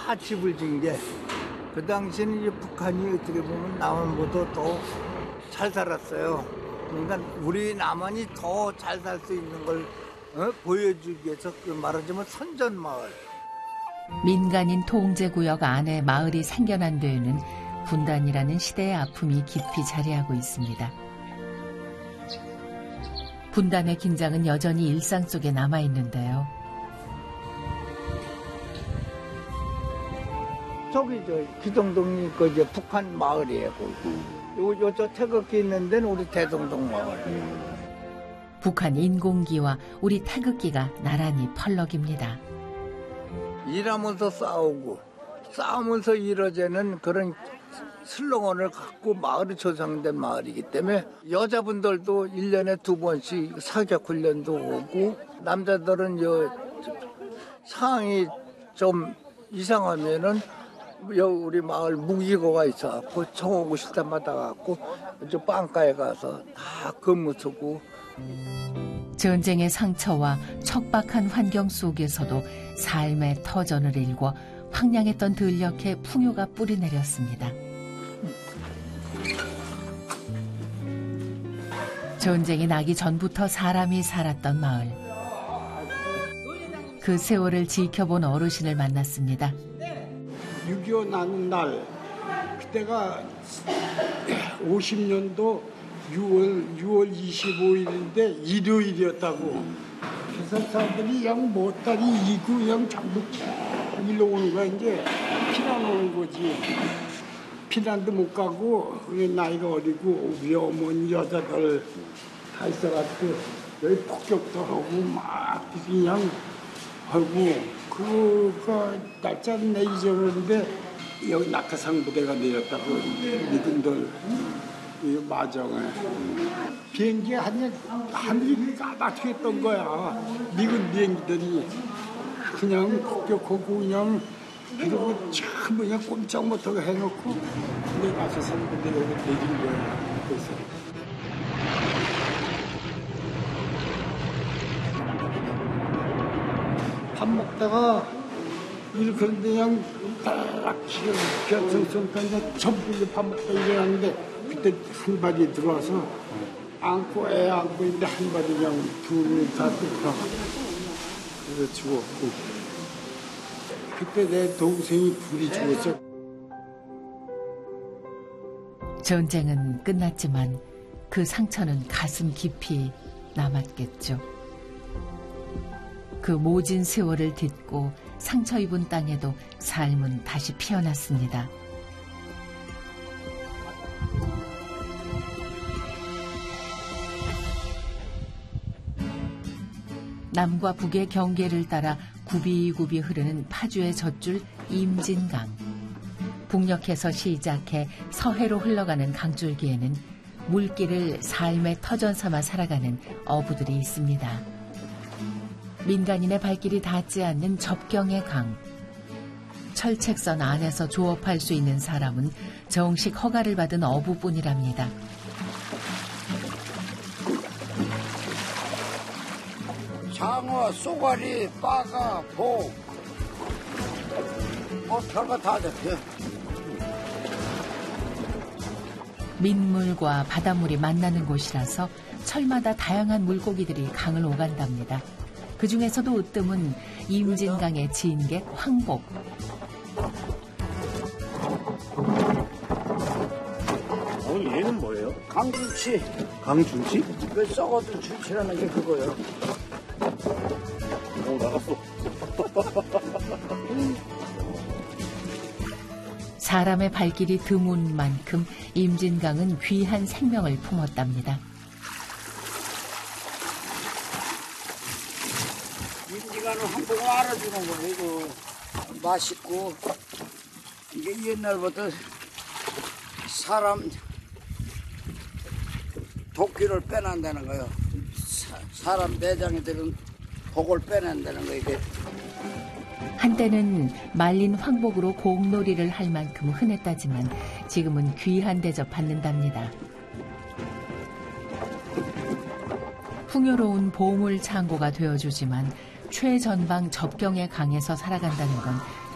다 집을 진 게 그 당시에는 이제 북한이 어떻게 보면 남한보다 더 잘 살았어요. 그러니까 우리 남한이 더 잘 살 수 있는 걸 보여주기 위해서 그 말하자면 선전마을. 민간인 통제구역 안에 마을이 생겨난 데에는 분단이라는 시대의 아픔이 깊이 자리하고 있습니다. 분단의 긴장은 여전히 일상 속에 남아있는데요. 저기 기동동이 그 이제 북한 마을이에요. 요 태극기 있는 데는 우리 대동동 마을. 북한 인공기와 우리 태극기가 나란히 펄럭입니다. 일하면서 싸우면서 이루어지는 그런 슬로건을 갖고 마을이 조성된 마을이기 때문에 여자분들도 1년에 2번씩 사격 훈련도 오고 남자들은 상황이 좀 이상하면은 우리 마을 무기고가 있어갖고 청오고 시대마다 갖고 저 빵가에 가서 다 근무 쓰고. 전쟁의 상처와 척박한 환경 속에서도 삶의 터전을 일궈 황량했던 들녘에 풍요가 뿌리내렸습니다. 전쟁이 나기 전부터 사람이 살았던 마을. 그 세월을 지켜본 어르신을 만났습니다. 6.25 나는 날, 그때가 50년도 6월 25일인데 일요일이었다고. 그래서 사람들이 그냥 못다리 이고 그냥 전부 일로 오는 거야. 이제 피난 오는 거지. 피난도 못 가고 우리 나이가 어리고 우리 어머니 여자들 다 있어가지고 여기 폭격도 하고 막 그냥 하고 그거 날짜는 내 잊어버렸는데 여기 낙하산 부대가 내렸다고 미군들 이 마정에 비행기 하늘이 까맣겠던 거야. 미군 비행기들이 그냥 폭격하고 그냥 그리고 참 그냥 꼼짝 못하게 해놓고 내 낙하산 부대가 내린 거야. 그래서 밥 먹다가 그런데 그냥 딱 기어서니까 이제 전부 밥 먹다 일어났는데 그때 한 발이 들어와서 안고 애 안고 있는데 한 발이 그냥 둘 다 뜯어가고 그래서 죽었고 그때 내 동생이 둘이 죽었어. 전쟁은 끝났지만 그 상처는 가슴 깊이 남았겠죠. 그 모진 세월을 딛고 상처 입은 땅에도 삶은 다시 피어났습니다. 남과 북의 경계를 따라 굽이굽이 흐르는 파주의 젖줄 임진강. 북녘에서 시작해 서해로 흘러가는 강줄기에는 물길을 삶의 터전 삼아 살아가는 어부들이 있습니다. 민간인의 발길이 닿지 않는 접경의 강. 철책선 안에서 조업할 수 있는 사람은 정식 허가를 받은 어부뿐이랍니다. 장어, 쏘가리, 빠가, 복, 별거 다 잡혀. 민물과 바닷물이 만나는 곳이라서 철마다 다양한 물고기들이 강을 오간답니다. 그 중에서도 으뜸은 임진강의 지인객 황복. 얘는 뭐예요? 강준치. 강준치? 그 썩어둔 준치라는 게 그거예요. 나갔어. 사람의 발길이 드문 만큼 임진강은 귀한 생명을 품었답니다. 임진강은 한국을 알아주는 거예요. 이거 맛있고 이게 옛날부터 사람 도끼를 빼낸다는 거예요. 사람 내장에 들은 복을 빼낸다는 거 이게. 한때는 말린 황복으로 공놀이를 할 만큼 흔했다지만 지금은 귀한 대접 받는답니다. 풍요로운 보물 창고가 되어주지만 최전방 접경의 강에서 살아간다는 건